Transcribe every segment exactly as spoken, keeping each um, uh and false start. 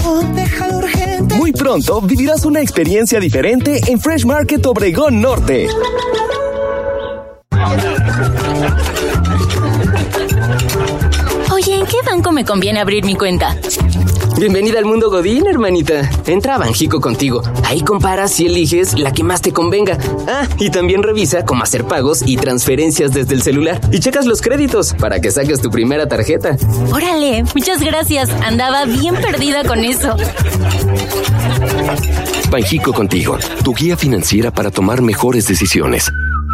déjalo urgente. Muy pronto vivirás una experiencia diferente en Fresh Market Obregón Norte. Oye, ¿en qué banco me conviene abrir mi cuenta? Bienvenida al mundo Godín, hermanita. Entra a Banjico Contigo. Ahí comparas y eliges la que más te convenga. Ah, y también revisa cómo hacer pagos y transferencias desde el celular. Y checas los créditos para que saques tu primera tarjeta. Órale, muchas gracias. Andaba bien perdida con eso. Banjico Contigo, tu guía financiera para tomar mejores decisiones.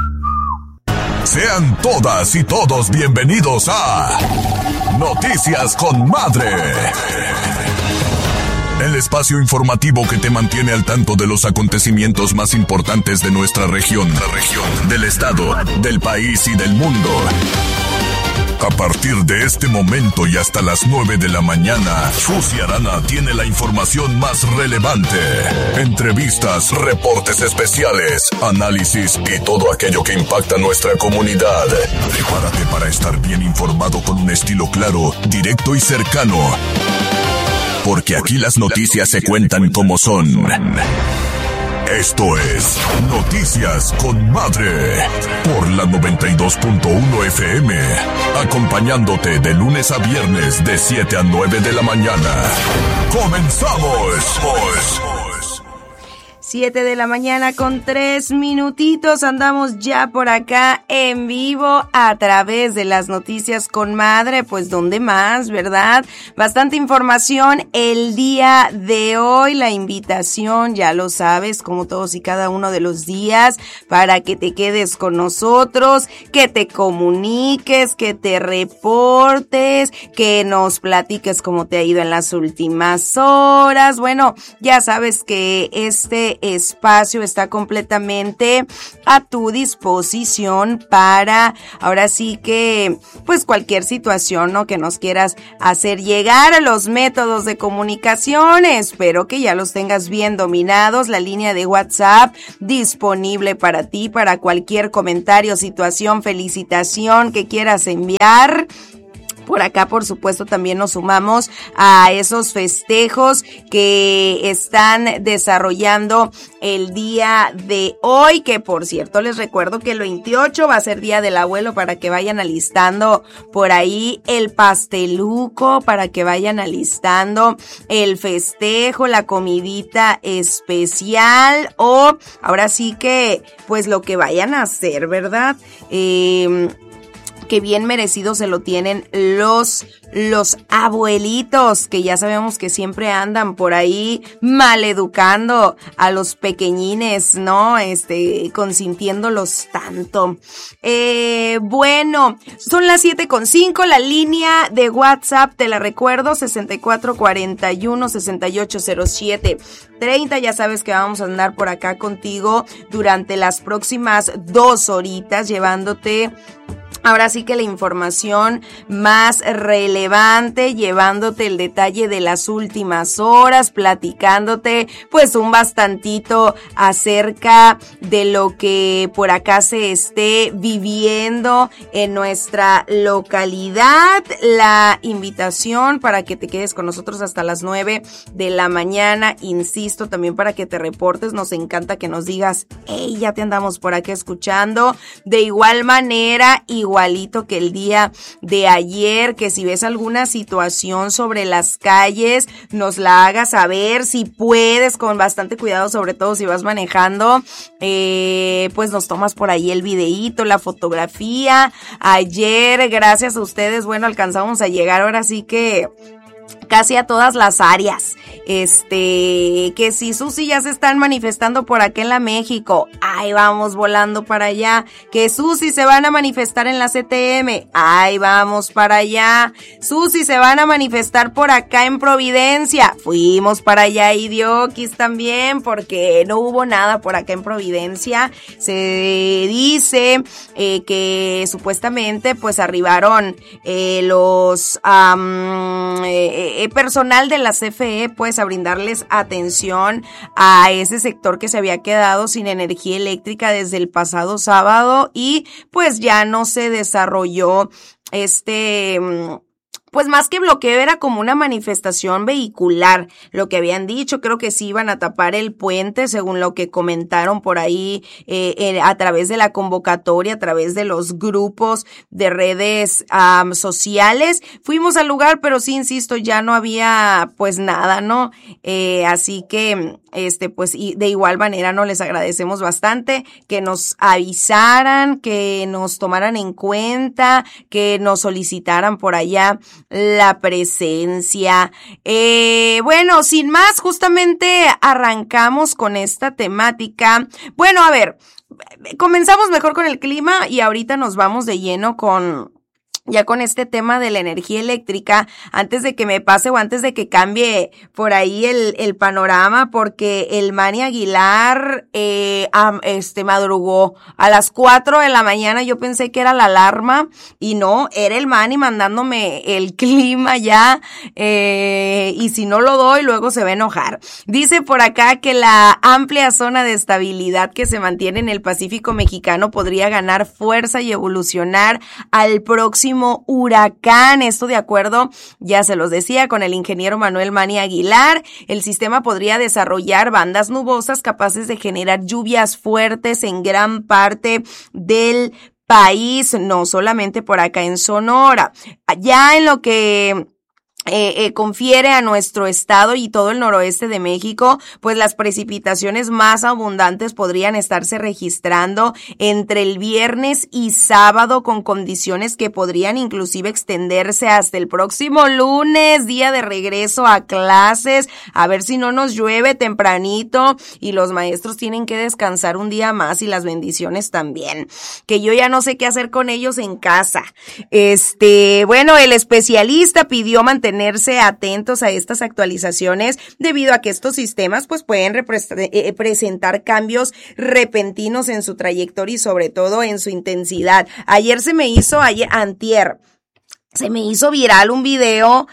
Sean todas y todos bienvenidos a Noticias con Madre. El espacio informativo que te mantiene al tanto de los acontecimientos más importantes de nuestra región, la región, del estado, del país y del mundo. A partir de este momento y hasta las nueve de la mañana, Susi Arana tiene la información más relevante. Entrevistas, reportes especiales, análisis y todo aquello que impacta a nuestra comunidad. Prepárate para estar bien informado con un estilo claro, directo y cercano. Porque aquí las noticias se cuentan como son. Esto es Noticias con Madre por la noventa y dos punto uno F M, acompañándote de lunes a viernes de siete a nueve de la mañana. ¡Comenzamos! siete de la mañana con tres minutitos, andamos ya por acá en vivo a través de las Noticias con Madre, pues ¿dónde más, verdad? Bastante información el día de hoy, la invitación, ya lo sabes, como todos y cada uno de los días, para que te quedes con nosotros, que te comuniques, que te reportes, que nos platiques cómo te ha ido en las últimas horas. Bueno, ya sabes que este espacio está completamente a tu disposición para, ahora sí que, pues cualquier situación, ¿no?, que nos quieras hacer llegar. A los métodos de comunicación, espero que ya los tengas bien dominados. La línea de WhatsApp disponible para ti, para cualquier comentario, situación, felicitación que quieras enviar. Por acá, por supuesto, también nos sumamos a esos festejos que están desarrollando el día de hoy, que por cierto les recuerdo que el veintiocho va a ser Día del Abuelo, para que vayan alistando por ahí el pasteluco, para que vayan alistando el festejo, la comidita especial o ahora sí que pues lo que vayan a hacer, ¿verdad? Eh... que bien merecido se lo tienen los los abuelitos, que ya sabemos que siempre andan por ahí maleducando a los pequeñines, ¿no? Este, consintiéndolos tanto. Eh, bueno, son las siete con cinco, la línea de WhatsApp, te la recuerdo, sesenta y cuatro cuarenta y uno, sesenta y ocho cero siete treinta, ya sabes que vamos a andar por acá contigo durante las próximas dos horitas, llevándote ahora sí que la información más relevante, llevándote el detalle de las últimas horas, platicándote pues un bastantito acerca de lo que por acá se esté viviendo en nuestra localidad. La invitación para que te quedes con nosotros hasta las nueve de la mañana, insisto, también para que te reportes, nos encanta que nos digas, hey, ya te andamos por acá escuchando. De igual manera, igual igualito que el día de ayer, que si ves alguna situación sobre las calles, nos la hagas saber, si puedes, con bastante cuidado, sobre todo si vas manejando, eh, pues nos tomas por ahí el videíto, la fotografía. Ayer, gracias a ustedes, bueno, alcanzamos a llegar ahora sí que casi a todas las áreas. Este, que si Susi ya se están manifestando por acá en la México, ahí vamos volando para allá. Que Susi se van a manifestar en la C T M, ahí vamos para allá. Susi se van a manifestar por acá en Providencia, fuimos para allá. Y Dioquis también, porque no hubo nada por acá en Providencia. Se dice eh, que supuestamente pues arribaron eh, los um, eh, eh, personal de la C F E pues a brindarles atención a ese sector que se había quedado sin energía eléctrica desde el pasado sábado y pues ya no se desarrolló este pues más que bloqueo era como una manifestación vehicular, lo que habían dicho. Creo que sí iban a tapar el puente, según lo que comentaron por ahí eh, eh, a través de la convocatoria, a través de los grupos de redes um, sociales. Fuimos al lugar, pero sí, insisto, ya no había pues nada, ¿no? Eh, así que, este, pues y de igual manera, ¿no? Les agradecemos bastante que nos avisaran, que nos tomaran en cuenta, que nos solicitaran por allá la presencia. Eh, bueno, sin más, justamente arrancamos con esta temática. Bueno, a ver, comenzamos mejor con el clima y ahorita nos vamos de lleno con... ya con este tema de la energía eléctrica, antes de que me pase o antes de que cambie por ahí el, el panorama, porque el Manny Aguilar, eh, um, este, madrugó a las cuatro de la mañana. Yo pensé que era la alarma y no, era el Manny mandándome el clima ya, eh, y si no lo doy, luego se va a enojar. Dice por acá que la amplia zona de estabilidad que se mantiene en el Pacífico mexicano podría ganar fuerza y evolucionar al próximo huracán. Esto de acuerdo, ya se los decía, con el ingeniero Manuel Manny Aguilar. El sistema podría desarrollar bandas nubosas capaces de generar lluvias fuertes en gran parte del país, no solamente por acá en Sonora. Ya en lo que Eh, eh, confiere a nuestro estado y todo el noroeste de México, pues las precipitaciones más abundantes podrían estarse registrando entre el viernes y sábado, con condiciones que podrían inclusive extenderse hasta el próximo lunes, día de regreso a clases. A ver si no nos llueve tempranito y los maestros tienen que descansar un día más, y las bendiciones también, que yo ya no sé qué hacer con ellos en casa. Este, bueno, el especialista pidió mantener Tenerse atentos a estas actualizaciones, debido a que estos sistemas pues pueden repre- eh, presentar cambios repentinos en su trayectoria y sobre todo en su intensidad. Ayer se me hizo, ayer, antier, se me hizo viral un video,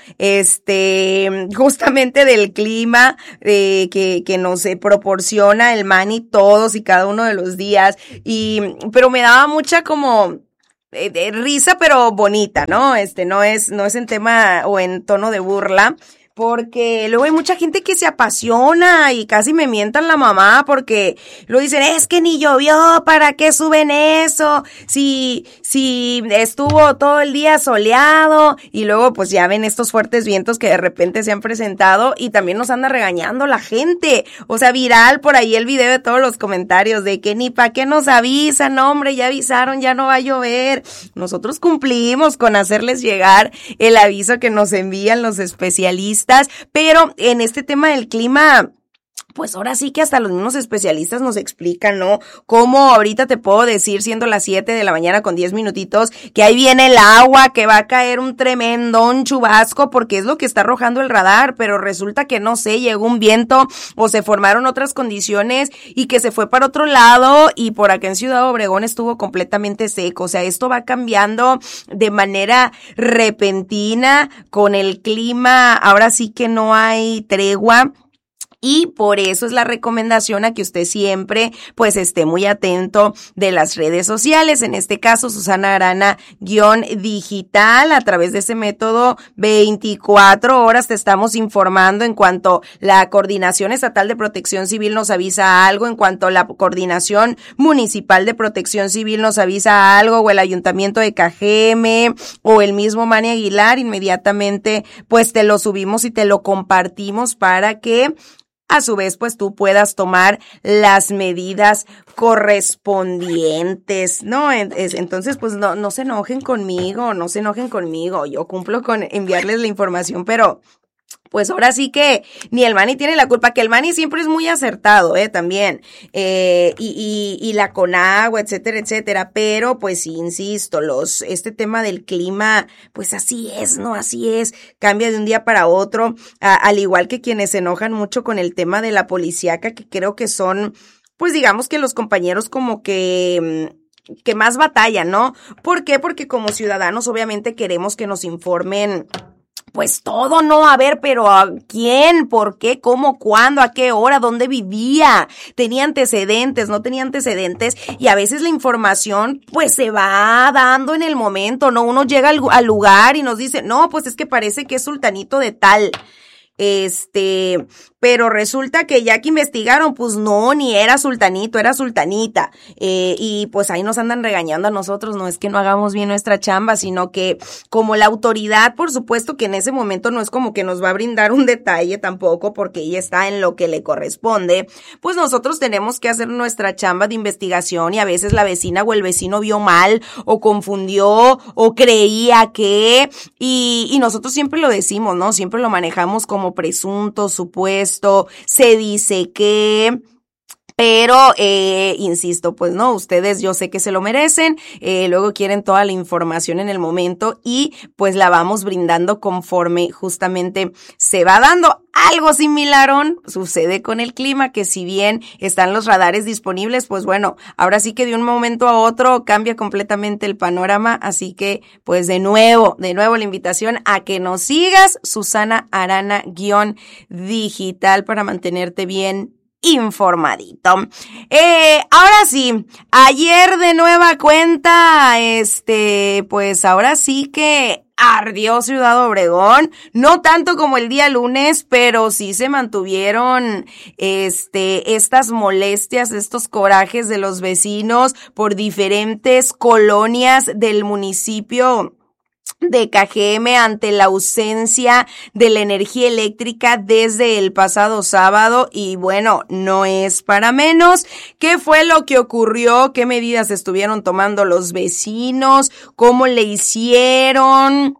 este, justamente del clima, eh, que, que nos eh, proporciona el Manny todos y cada uno de los días, y, pero me daba mucha como, Eh, de risa, pero bonita, ¿no? Este, no es, no es en tema o en tono de burla, porque luego hay mucha gente que se apasiona y casi me mientan la mamá porque lo dicen, es que ni llovió, ¿para qué suben eso? Si, si estuvo todo el día soleado, y luego pues ya ven estos fuertes vientos que de repente se han presentado, y también nos anda regañando la gente. O sea, viral por ahí el video de todos los comentarios de que ni pa' qué nos avisan, hombre, ya avisaron, ya no va a llover. Nosotros cumplimos con hacerles llegar el aviso que nos envían los especialistas. Pero en este tema del clima, pues ahora sí que hasta los mismos especialistas nos explican, ¿no? Cómo ahorita te puedo decir, siendo las siete de la mañana con diez minutitos, que ahí viene el agua, que va a caer un tremendón chubasco, porque es lo que está arrojando el radar, pero resulta que no sé, llegó un viento o se formaron otras condiciones y que se fue para otro lado, y por acá en Ciudad Obregón estuvo completamente seco. O sea, esto va cambiando de manera repentina con el clima, ahora sí que no hay tregua. Y por eso es la recomendación a que usted siempre pues esté muy atento de las redes sociales. En este caso, Susana Arana guión digital, a través de ese método veinticuatro horas te estamos informando en cuanto la Coordinación Estatal de Protección Civil nos avisa algo, en cuanto la Coordinación Municipal de Protección Civil nos avisa algo, o el Ayuntamiento de Cajeme, o el mismo Manny Aguilar, inmediatamente pues te lo subimos y te lo compartimos para que a su vez, pues tú puedas tomar las medidas correspondientes, ¿no? Entonces, pues no, no se enojen conmigo, no se enojen conmigo. Yo cumplo con enviarles la información, pero pues ahora sí que ni el Manny tiene la culpa, que el Manny siempre es muy acertado, eh, también, eh, y, y, y la Conagua, etcétera, etcétera, pero pues sí, insisto, los, este tema del clima, pues así es, ¿no? Así es, cambia de un día para otro, a, al igual que quienes se enojan mucho con el tema de la policíaca, que creo que son, pues digamos que los compañeros como que que más batallan, ¿no? ¿Por qué? Porque como ciudadanos obviamente queremos que nos informen pues todo, ¿no? A ver, pero ¿a quién? ¿Por qué? ¿Cómo? ¿Cuándo? ¿A qué hora? ¿Dónde vivía? ¿Tenía antecedentes? ¿No tenía antecedentes? Y a veces la información, pues se va dando en el momento, ¿no? Uno llega al, al lugar y nos dice, no, pues es que parece que es sultanito de tal. Este, pero resulta que ya que investigaron, pues no, ni era sultanito, era sultanita, eh, y pues ahí nos andan regañando a nosotros, no es que no hagamos bien nuestra chamba, sino que como la autoridad, por supuesto que en ese momento no es como que nos va a brindar un detalle tampoco, porque ella está en lo que le corresponde, pues nosotros tenemos que hacer nuestra chamba de investigación y a veces la vecina o el vecino vio mal, o confundió, o creía que, y, y nosotros siempre lo decimos, ¿no? Siempre lo manejamos como presunto, supuesto, se dice que, pero, eh, insisto, pues no, ustedes yo sé que se lo merecen, eh, luego quieren toda la información en el momento y pues la vamos brindando conforme justamente se va dando. Algo similar sucede con el clima, que si bien están los radares disponibles, pues bueno, ahora sí que de un momento a otro cambia completamente el panorama, así que pues de nuevo, de nuevo la invitación a que nos sigas, Susana Arana guión digital, para mantenerte bien informadito. Eh, ahora sí, ayer de nueva cuenta, este, pues ahora sí que ardió Ciudad Obregón, no tanto como el día lunes, pero sí se mantuvieron, este, estas molestias, estos corajes de los vecinos por diferentes colonias del municipio de Cajeme ante la ausencia de la energía eléctrica desde el pasado sábado y bueno, no es para menos. ¿Qué fue lo que ocurrió? ¿Qué medidas estuvieron tomando los vecinos? ¿Cómo le hicieron?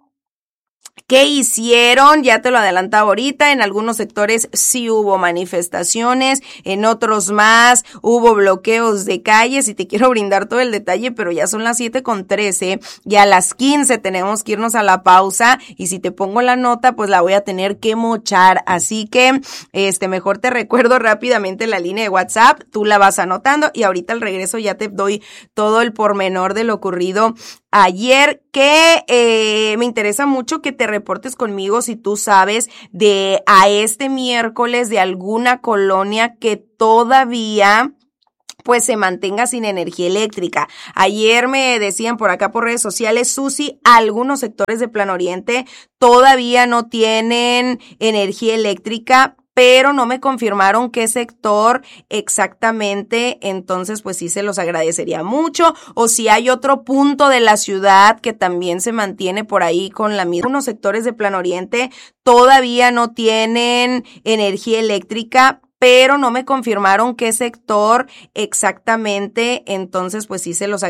¿Qué hicieron? Ya te lo adelantaba ahorita, en algunos sectores sí hubo manifestaciones, en otros más hubo bloqueos de calles y te quiero brindar todo el detalle, pero ya son las siete con trece y a las quince tenemos que irnos a la pausa y si te pongo la nota pues la voy a tener que mochar, así que este mejor te recuerdo rápidamente la línea de WhatsApp, tú la vas anotando y ahorita al regreso ya te doy todo el pormenor de lo ocurrido ayer, que eh, me interesa mucho que te reportes conmigo si tú sabes de a este miércoles de alguna colonia que todavía pues se mantenga sin energía eléctrica. Ayer me decían por acá por redes sociales, Susi, algunos sectores de Plan Oriente todavía no tienen energía eléctrica, pero no me confirmaron qué sector exactamente, entonces pues sí se los agradecería mucho, o si hay otro punto de la ciudad que también se mantiene por ahí con la misma. Unos sectores de Plan Oriente todavía no tienen energía eléctrica, pero no me confirmaron qué sector exactamente, entonces pues sí se los agradecería.